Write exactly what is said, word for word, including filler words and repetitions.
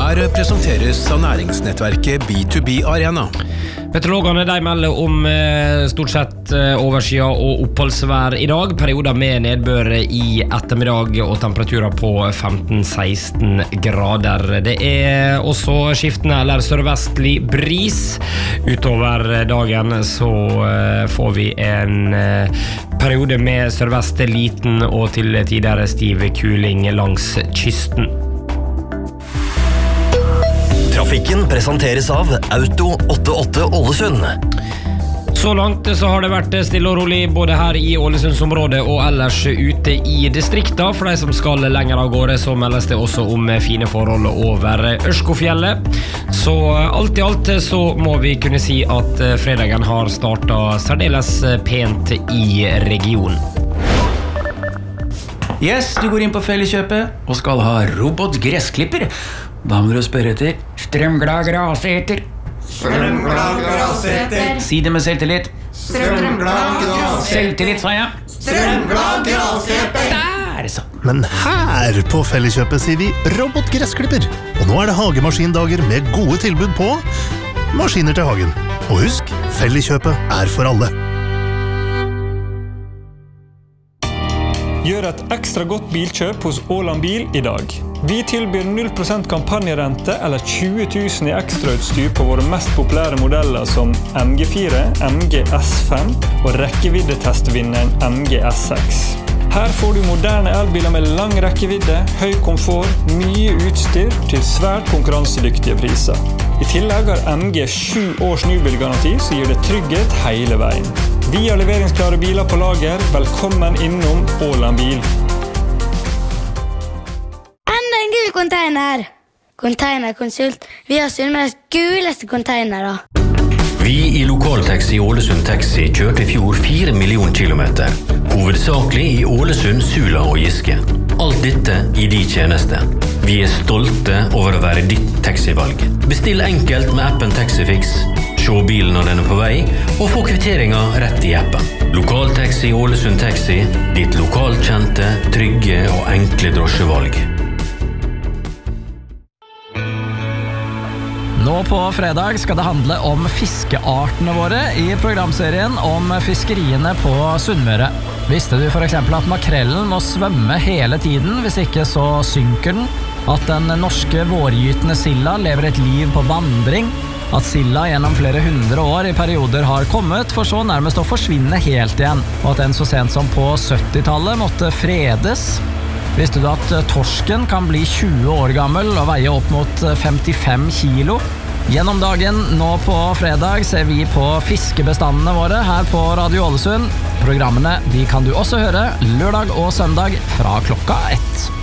Her presenteres av næringsnettverket B to B Arena. Meteorologene de melder om eh, stort sett eh, overskya og oppholdsvær i dag. Perioder med nedbør i ettermiddag og temperaturer på femten til seksten grader. Det er også skiftende eller sørvestlig bris. Utover dagen så eh, får vi en eh, periode med sørvest liten og til tider stiv kuling langs kysten. Trafikken presenteres av Auto åttiåtte Ålesund. Så langt så har det vært stille og rolig både her i Ålesundsområdet og ellers ute i distrikta. For de som skal lenger av gårde så meldes det også om fine forhold over Ørskofjellet. Så alt i alt så må vi kunne si at fredagen har startet særdeles pent i regionen. Yes, du går inn på Felleskjøpet og skal ha robotgressklipper. Da må du spørre etter strømglad graseter. Strømglad graseter. Si det med selvtillit. Strømglad graseter. Selvtillit, sa jeg. Strømglad graseter. Der, så. Men her på Felleskjøpet sier vi robotgressklipper. Og nå er det hagemaskindager med gode tilbud på maskiner til hagen. Og husk, Felleskjøpet er for alle. Gjør et ekstra godt bilkjøp hos Åland Bil i dag. Vi tilbyr null prosent kampanjerente eller tjue tusen i ekstrautstyr på våre mest populære modeller som M G fire, M G S fem og rekkeviddetestvinneren M G S seks. Her får du moderne elbiler med lang rekkevidde, høy komfort, mye utstyr til svært konkurransedyktige priser. I tillegg har M G sju års nybilgaranti som gir det trygghet hele veien. Vi har leveringsklare biler på lager. Velkommen innom Åland Bil. Enda en gul container. Containerkonsult. Vi har Sunnmøres guleste containere. Vi i Lokaltaxi Ålesund Taxi kjørte i fjor fire millioner kilometer. Hovedsakelig i Ålesund, Sula og Giske. Alt dette i de tjeneste. Vi er stolte over å være ditt taxivalg. Bestill enkelt med appen Taxifix. Se bilen når den er på vei, og få kvitteringen rett i appen. Lokaltaxi Ålesund Taxi, ditt lokalkjente, trygge og enkle drosjevalg. Nå på fredag skal det handle om fiskeartene våre i programserien om fiskeriene på Sunnmøre. Visste du for eksempel at makrellen må svømme hele tiden, hvis ikke så synker den? At den norske vårgytende silla lever et liv på vandring? At silla gjennom flere hundre år i perioder har kommet, for så nærmest å forsvinne helt igjen, og at den så sent som på syttitallet måtte fredes? Visste du at torsken kan bli tjue år gammel og veie opp mot femtifem kilo? Gjennom dagen, nå på fredag, ser vi på fiskebestandene våre her på Radio Ålesund. Programmene de kan du også høre lørdag og søndag fra klokka ett.